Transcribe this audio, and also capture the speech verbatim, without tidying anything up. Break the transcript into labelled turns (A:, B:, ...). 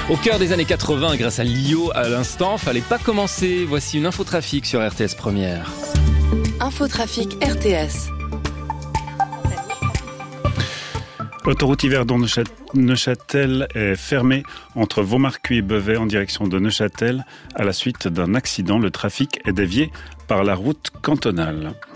A: Au cœur des années quatre-vingts, grâce à L I O à l'instant, fallait pas commencer. Voici une infotrafic sur R T S Première.
B: Infotrafic R T S.
C: Autoroute Yverdon-Neuchâtel est fermée entre Vaumarcus et Beauvais en direction de Neuchâtel. À la suite d'un accident, le trafic est dévié par la route cantonale.